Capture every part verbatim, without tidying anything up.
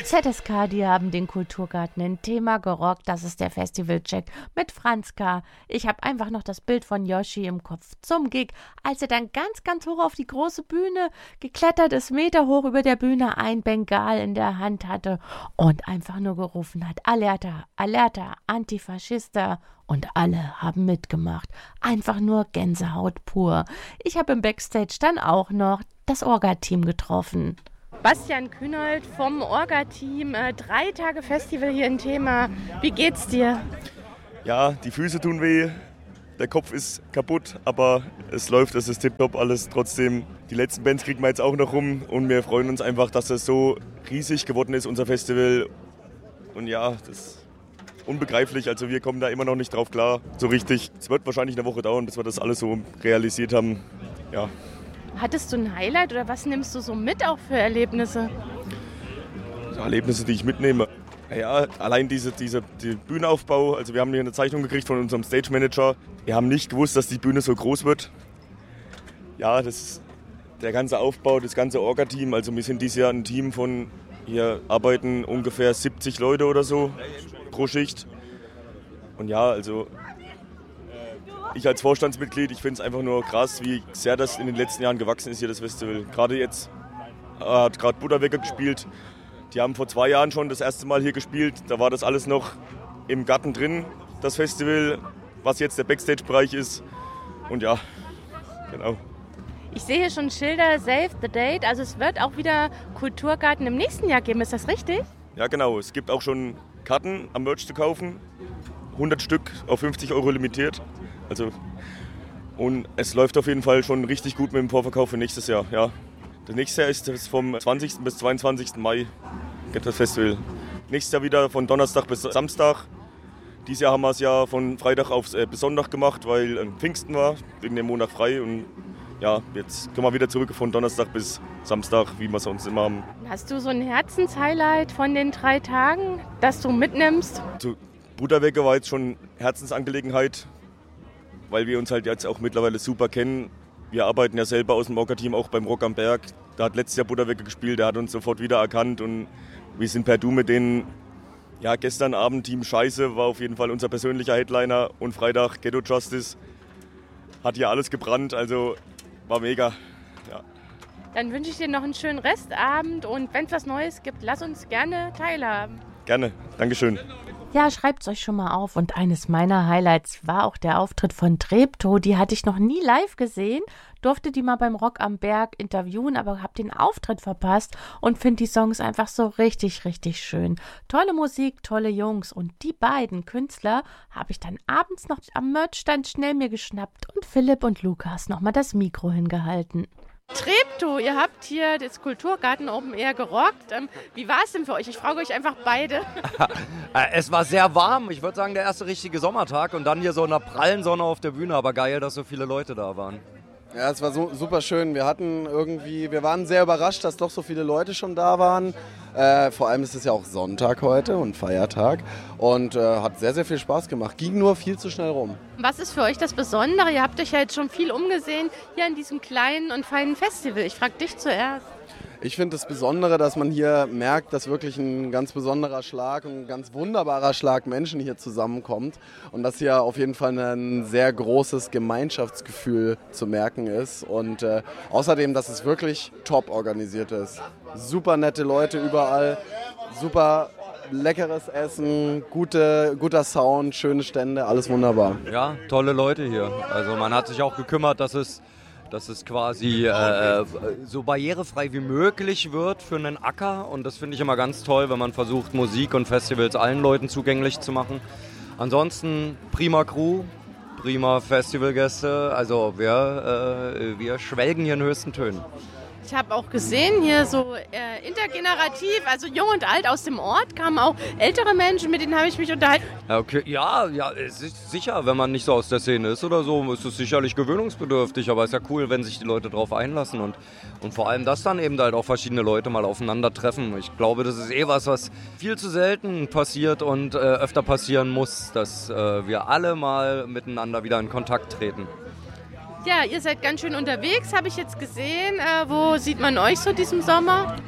Z S K, die haben den Kulturgarten in Thema gerockt. Das ist der Festivalcheck mit Franz K. Ich habe einfach noch das Bild von Yoshi im Kopf zum Gig, als er dann ganz, ganz hoch auf die große Bühne geklettert ist, Meter hoch über der Bühne, ein Bengal in der Hand hatte und einfach nur gerufen hat: Alerta, Alerta, Antifaschista. Und alle haben mitgemacht. Einfach nur Gänsehaut pur. Ich habe im Backstage dann auch noch das Orga-Team getroffen. Bastian Kühnold vom Orga-Team, äh, drei Tage Festival hier in Thema. Wie geht's dir? Ja, die Füße tun weh, der Kopf ist kaputt, aber es läuft, es ist tipptopp alles trotzdem. Die letzten Bands kriegen wir jetzt auch noch rum und wir freuen uns einfach, dass das so riesig geworden ist, unser Festival. Und ja, das ist unbegreiflich, also wir kommen da immer noch nicht drauf klar, so richtig. Es wird wahrscheinlich eine Woche dauern, bis wir das alles so realisiert haben, ja. Hattest du ein Highlight oder was nimmst du so mit auch für Erlebnisse? Erlebnisse, die ich mitnehme. Ja, allein diese, diese die Bühnenaufbau. Also wir haben hier eine Zeichnung gekriegt von unserem Stage Manager. Wir haben nicht gewusst, dass die Bühne so groß wird. Ja, das ist der ganze Aufbau, das ganze Orga-Team. Also wir sind dieses Jahr ein Team von, hier arbeiten ungefähr siebzig Leute oder so pro Schicht. Und ja, also ich als Vorstandsmitglied, ich finde es einfach nur krass, wie sehr das in den letzten Jahren gewachsen ist hier, das Festival. Gerade jetzt äh, hat gerade Butterwecker gespielt. Die haben vor zwei Jahren schon das erste Mal hier gespielt. Da war das alles noch im Garten drin, das Festival, was jetzt der Backstage-Bereich ist. Und ja, genau. Ich sehe hier schon Schilder, Save the Date. Also es wird auch wieder Kulturgarten im nächsten Jahr geben, ist das richtig? Ja, genau. Es gibt auch schon Karten am Merch zu kaufen. hundert Stück auf fünfzig Euro limitiert. Also, und es läuft auf jeden Fall schon richtig gut mit dem Vorverkauf für nächstes Jahr. Ja. Das nächste Jahr ist das vom zwanzigsten bis zweiundzwanzigsten Mai geht das Festival. Nächstes Jahr wieder von Donnerstag bis Samstag. Dieses Jahr haben wir es ja von Freitag auf äh, bis Sonntag gemacht, weil äh, Pfingsten war, wegen dem Monat frei. Und ja, jetzt kommen wir wieder zurück von Donnerstag bis Samstag, wie wir es sonst immer haben. Hast du so ein Herzenshighlight von den drei Tagen, das du mitnimmst? Also, Butterwecker war jetzt schon Herzensangelegenheit, weil wir uns halt jetzt auch mittlerweile super kennen. Wir arbeiten ja selber aus dem Orga-Team auch beim Rock am Berg. Da hat letztes Jahr Butterwecker gespielt, der hat uns sofort wieder erkannt und wir sind per Du mit denen. Ja, gestern Abend Team Scheiße war auf jeden Fall unser persönlicher Headliner und Freitag Ghetto Justice. Hat hier alles gebrannt, also war mega. Ja. Dann wünsche ich dir noch einen schönen Restabend und wenn es was Neues gibt, lass uns gerne teilhaben. Gerne, Dankeschön. Ja, schreibt's euch schon mal auf. Und eines meiner Highlights war auch der Auftritt von Treptow. Die hatte ich noch nie live gesehen, durfte die mal beim Rock am Berg interviewen, aber habe den Auftritt verpasst und finde die Songs einfach so richtig, richtig schön. Tolle Musik, tolle Jungs. Und die beiden Künstler habe ich dann abends noch am Merchstand schnell mir geschnappt und Philipp und Lukas nochmal das Mikro hingehalten. Treptow, ihr habt hier das Kulturgarten Open Air gerockt. Ähm, wie war es denn für euch? Ich frage euch einfach beide. Es war sehr warm. Ich würde sagen, der erste richtige Sommertag und dann hier so in der prallen Sonne auf der Bühne. Aber geil, dass so viele Leute da waren. Ja, es war so, super schön. Wir hatten irgendwie, wir waren sehr überrascht, dass doch so viele Leute schon da waren. Äh, vor allem ist es ja auch Sonntag heute und Feiertag und äh, hat sehr, sehr viel Spaß gemacht. Ging nur viel zu schnell rum. Was ist für euch das Besondere? Ihr habt euch ja jetzt schon viel umgesehen hier an diesem kleinen und feinen Festival. Ich frage dich zuerst. Ich finde das Besondere, dass man hier merkt, dass wirklich ein ganz besonderer Schlag und ein ganz wunderbarer Schlag Menschen hier zusammenkommt und dass hier auf jeden Fall ein sehr großes Gemeinschaftsgefühl zu merken ist und äh, außerdem, dass es wirklich top organisiert ist. Super nette Leute überall, super leckeres Essen, gute, guter Sound, schöne Stände, alles wunderbar. Ja, tolle Leute hier. Also man hat sich auch gekümmert, dass es dass es quasi äh, so barrierefrei wie möglich wird für einen Acker. Und das finde ich immer ganz toll, wenn man versucht, Musik und Festivals allen Leuten zugänglich zu machen. Ansonsten prima Crew, prima Festivalgäste. Also wir, äh, wir schwelgen hier in höchsten Tönen. Ich habe auch gesehen, hier so äh, intergenerativ, also jung und alt aus dem Ort, kamen auch ältere Menschen, mit denen habe ich mich unterhalten. Ja, okay. ja, ja, es ist sicher, wenn man nicht so aus der Szene ist oder so, ist es sicherlich gewöhnungsbedürftig, aber es ist ja cool, wenn sich die Leute darauf einlassen und, und vor allem, dass dann eben halt auch verschiedene Leute mal aufeinandertreffen. Ich glaube, das ist eh was, was viel zu selten passiert und äh, öfter passieren muss, dass äh, wir alle mal miteinander wieder in Kontakt treten. Ja, ihr seid ganz schön unterwegs, habe ich jetzt gesehen. Äh, wo sieht man euch so diesem Sommer?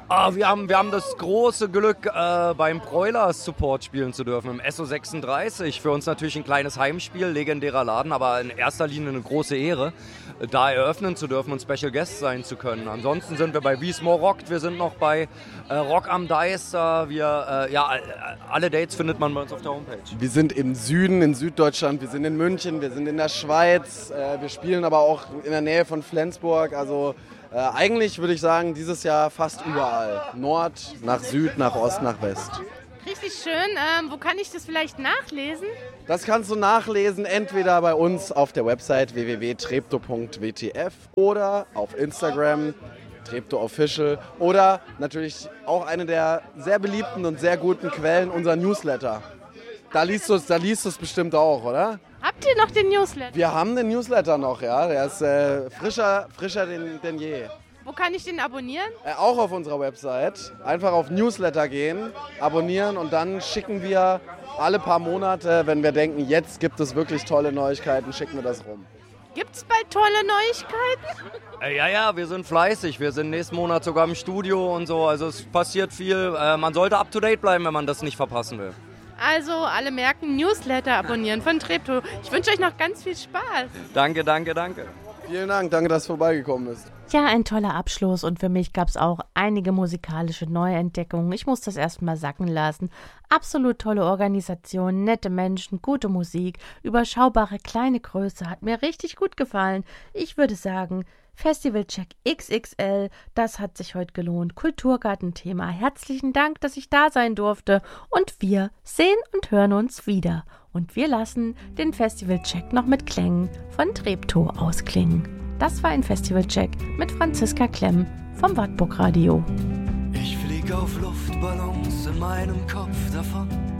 Ah, wir, haben, wir haben das große Glück, äh, beim Broilers Support spielen zu dürfen, im S O sechsunddreißig. Für uns natürlich ein kleines Heimspiel, legendärer Laden, aber in erster Linie eine große Ehre, da eröffnen zu dürfen und Special Guest sein zu können. Ansonsten sind wir bei Wiesmoor Rockt, wir sind noch bei äh, Rock am Deister. Wir, äh, ja, alle Dates findet man bei uns auf der Homepage. Wir sind im Süden, in Süddeutschland, wir sind in München, wir sind in der Schweiz, äh, wir spielen aber auch in der Nähe von Flensburg, also Äh, eigentlich würde ich sagen, dieses Jahr fast überall. Nord nach Süd, nach Ost, nach West. Richtig schön. Ähm, wo kann ich das vielleicht nachlesen? Das kannst du nachlesen, entweder bei uns auf der Website w w w punkt treptow punkt w t f oder auf Instagram Treptow Official oder natürlich auch eine der sehr beliebten und sehr guten Quellen, unser Newsletter. Da liest du es, da liest du es bestimmt auch, oder? Habt ihr noch den Newsletter? Wir haben den Newsletter noch, ja. Der ist äh, frischer, frischer denn, denn je. Wo kann ich den abonnieren? Äh, auch auf unserer Website. Einfach auf Newsletter gehen, abonnieren und dann schicken wir alle paar Monate, wenn wir denken, jetzt gibt es wirklich tolle Neuigkeiten, schicken wir das rum. Gibt's bald tolle Neuigkeiten? Äh, ja, ja, wir sind fleißig. Wir sind nächsten Monat sogar im Studio und so. Also es passiert viel. Äh, man sollte up to date bleiben, wenn man das nicht verpassen will. Also alle merken, Newsletter abonnieren von Treptow. Ich wünsche euch noch ganz viel Spaß. Danke, danke, danke. Vielen Dank, danke, dass du vorbeigekommen bist. Ja, ein toller Abschluss und für mich gab es auch einige musikalische Neuentdeckungen. Ich muss das erstmal sacken lassen. Absolut tolle Organisation, nette Menschen, gute Musik, überschaubare kleine Größe, hat mir richtig gut gefallen. Ich würde sagen, Festivalcheck X X L, das hat sich heute gelohnt. Kulturgarten-Thema. Herzlichen Dank, dass ich da sein durfte. Und wir sehen und hören uns wieder. Und wir lassen den Festivalcheck noch mit Klängen von Treptow ausklingen. Das war ein Festivalcheck mit Franziska Klemm vom Wartburg Radio. Ich flieg auf Luftballons in meinem Kopf davon.